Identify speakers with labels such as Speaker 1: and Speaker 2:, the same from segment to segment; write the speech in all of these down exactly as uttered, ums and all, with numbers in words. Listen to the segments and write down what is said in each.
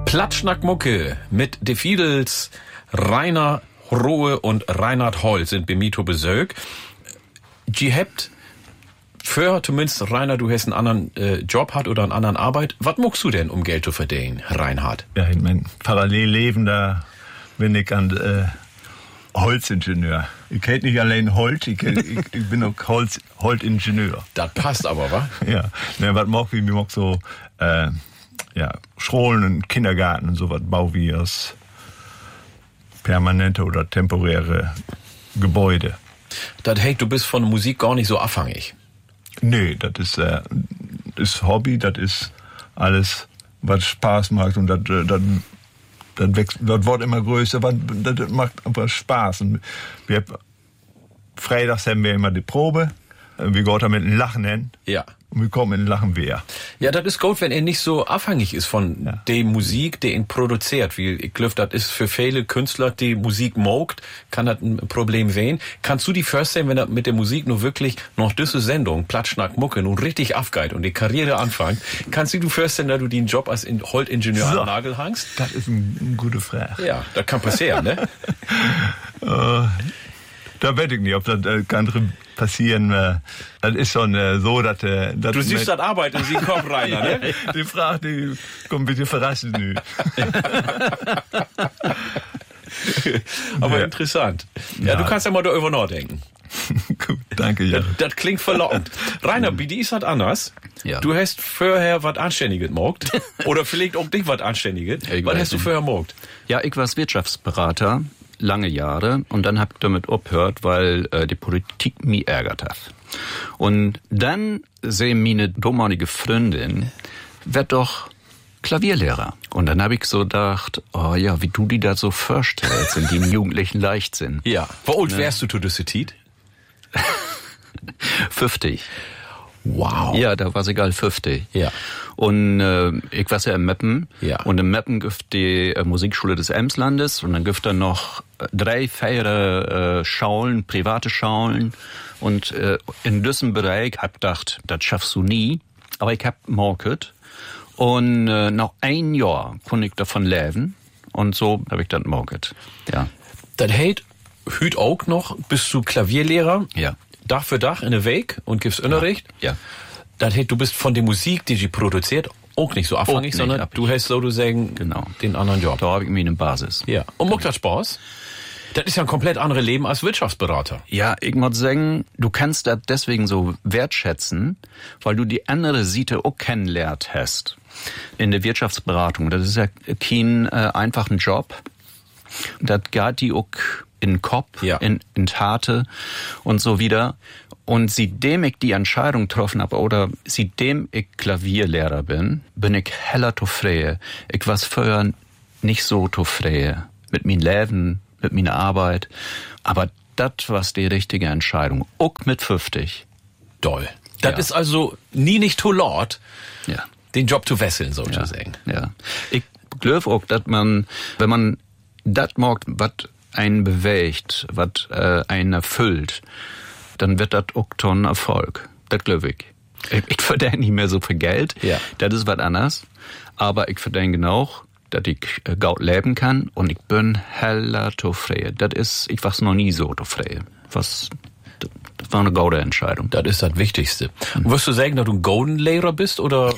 Speaker 1: Platschnack-Mucke mit De Fiedels, Rainer Rohe und Reinhard Holz sind bei mir zu Besuch. Die habt für zumindest, Rainer, du hast einen anderen äh, Job hat oder einen anderen Arbeit. Was muckst du denn, um Geld zu verdienen, Reinhard?
Speaker 2: Ja, ich mein Parallelleben, da bin ich an äh, Holzingenieur. Ich kenn nicht allein Holz, ich, kenn, ich, ich bin auch Holz, Holzingenieur.
Speaker 1: Das passt aber, wa?
Speaker 2: Ja, ne, was mag wie, mir mag so, äh, ja, Schulen und Kindergarten und so was bau wie aus permanente oder temporäre Gebäude.
Speaker 1: Das hey, du bist von Musik gar nicht so abhängig.
Speaker 2: Nee, das ist, äh, ist Hobby, das ist alles, was Spaß macht und das, das, das wächst, das wird immer größer, das, das macht aber Spaß. Und wir, freitags haben wir immer die Probe, wir gehen da mit dem Lachen hin.
Speaker 1: Ja.
Speaker 2: Und wir kommen mit dem Lachen wieder.
Speaker 1: Ja, das ist gut, wenn er nicht so abhängig ist von ja. der Musik, die ihn produziert. Wie ich glaube, das ist für viele Künstler, die Musik mogt, kann das ein Problem sein. Kannst du dir vorstellen, wenn er mit der Musik nur wirklich noch diese Sendung, Platschnack Mucke, nun richtig aufgeht und die Karriere anfängt, kannst du dir vorstellen, dass du den Job als Holzingenieur so, an den Nagel hängst?
Speaker 2: Das ist eine ein gute Frage.
Speaker 1: Ja, das kann passieren, ne?
Speaker 2: uh, da weiß ich nicht, ob das äh, kann passieren. Äh, das ist schon äh, so, dass... Äh, dass
Speaker 1: du siehst das Arbeit in den Kopf rein, ne?
Speaker 2: Die Frage, die kommt ein bisschen verraschend.
Speaker 1: Aber
Speaker 2: ja.
Speaker 1: interessant. Ja, ja, du kannst ja mal darüber nachdenken.
Speaker 2: Gut, danke, ja.
Speaker 1: Das, das klingt verlockend. Rainer, bei dir ist das anders.
Speaker 3: Ja.
Speaker 1: Du hast vorher was Anständiges mogt. Oder vielleicht auch dich was Anständiges.
Speaker 3: Ja,
Speaker 1: was hast du vorher mogt?
Speaker 3: Ja, ich war Wirtschaftsberater. Lange Jahre und dann hab ich damit aufgehört, weil äh, die Politik mich ärgert hat. Und dann sehe meine damalige Freundin, werd doch Klavierlehrer. Und dann habe ich so gedacht, oh ja, wie du die da so vorstellst, in dem jugendlichen Leichtsinn.
Speaker 1: Ja. Wie alt
Speaker 3: ne?
Speaker 1: wärst du zu dieser Zeit?
Speaker 3: fünfzig.
Speaker 1: Wow.
Speaker 3: Ja, da war es egal, fünfzig.
Speaker 1: Ja.
Speaker 3: Und äh, ich war ja in Meppen.
Speaker 1: Ja.
Speaker 3: Und in Meppen gibt die äh, Musikschule des Emslandes. Und dann gibt da noch äh, drei, vier äh, Schaulen, private Schaulen. Und äh, in diesem Bereich hab ich gedacht, das schaffst du nie. Aber ich hab market. Und äh, nach ein Jahr konnte ich davon leben. Und so habe ich dann market. Ja.
Speaker 1: Das hält hüt auch noch, bist du Klavierlehrer?
Speaker 3: Ja.
Speaker 1: Dach für Dach in der Weg und gibst Unterricht?
Speaker 3: Ja.
Speaker 1: Das heißt, du bist von der Musik, die sie produziert, auch nicht so abhängig, sondern
Speaker 3: abhängig.
Speaker 1: du hast sozusagen
Speaker 3: genau.
Speaker 1: den anderen Job.
Speaker 3: Da habe ich mir eine Basis.
Speaker 1: Ja. Und macht das Spaß? Das ist ja ein komplett anderes Leben als Wirtschaftsberater.
Speaker 3: Ja, ich muss sagen, du kannst das deswegen so wertschätzen, weil du die andere Seite auch kennenlernt hast. In der Wirtschaftsberatung. Das ist ja kein äh, einfacher Job. Das geht die auch in den Kopf,
Speaker 1: ja.
Speaker 3: in, in Tate und so wieder. Und seitdem ich die Entscheidung getroffen habe, oder seitdem ich Klavierlehrer bin, bin ich heller zufrieden. Ich war vorher nicht so zufrieden mit meinem Leben, mit meiner Arbeit. Aber das war die richtige Entscheidung. Auch mit fünfzig.
Speaker 1: Toll. Das
Speaker 3: ja.
Speaker 1: ist also nie nicht too laut,
Speaker 3: ja.
Speaker 1: den Job zu wechseln, sozusagen.
Speaker 3: Ja. ja. Ich glaube auch, dass man, wenn man das mag, was einen bewegt, was äh, einen erfüllt, dann wird das auch ein Erfolg. Das glaube ich. Ich, ich verdiene nicht mehr so viel Geld.
Speaker 1: Ja.
Speaker 3: Das ist was anderes. Aber ich verdiene genau, dass ich äh, gut leben kann und ich bin heller zufrieden. Das ist, ich war noch nie so zufrieden. Was, das war eine gute Entscheidung.
Speaker 1: Das ist das Wichtigste. Und wirst du sagen, dass du ein Golden-Lehrer bist, oder?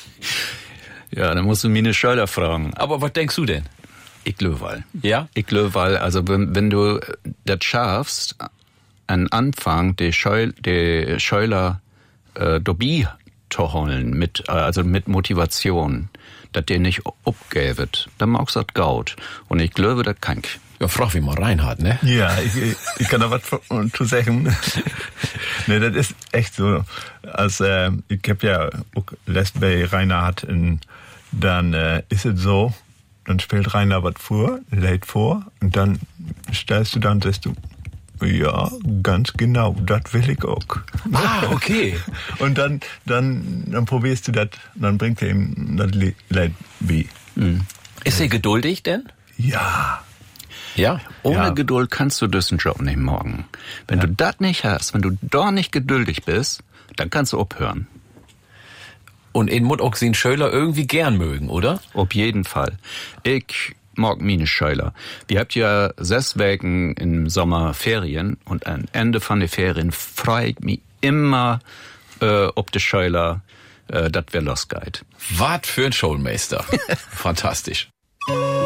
Speaker 3: Ja, dann musst du mir eine Schüler fragen.
Speaker 1: Aber was denkst du denn?
Speaker 3: Ich glaube, weil.
Speaker 1: Ja?
Speaker 3: Ich glaube, weil, also wenn, wenn du das schaffst, an Anfang die Scheu, die Schüler äh, dabei zu holen, mit, also mit Motivation, dass der nicht abgeben, dann magst du das gut. Und ich glaube, das kann ich.
Speaker 1: Ja, frag wie mal Reinhard, ne?
Speaker 2: Ja, ich, ich, ich kann da was zu sagen. Ne, das ist echt so. Als, äh, ich hab ja auch lässt bei Reinhard, in, dann äh, ist es so, dann spielt Rainer was vor, lädt vor, und dann stellst du dann, sagst du, ja, ganz genau, das will ich auch.
Speaker 1: Ah, okay.
Speaker 2: Und dann, dann, dann probierst du das, dann bringt er ihm das Lied wie.
Speaker 3: Mhm.
Speaker 1: Ist er geduldig denn?
Speaker 2: Ja.
Speaker 1: Ja?
Speaker 3: Ohne
Speaker 2: ja.
Speaker 3: Geduld kannst du diesen Job nicht morgen. Wenn
Speaker 2: ja.
Speaker 3: du das nicht hast, wenn du da nicht geduldig bist, dann kannst du aufhören.
Speaker 1: Und in Mut auch den Schüler irgendwie gern mögen, oder?
Speaker 3: Auf jeden Fall. Ich mag meine Schüler. Wir habt ja sechs Wochen im Sommer Ferien und am Ende von den Ferien freue ich mich immer äh, ob die Schüler, äh, das wär losgeht.
Speaker 1: Was für ein Schulmeister. Fantastisch.